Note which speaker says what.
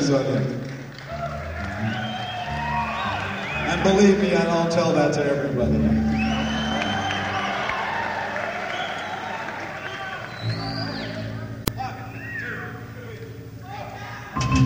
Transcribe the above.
Speaker 1: bisogno. And believe me, I don't tell that to everybody.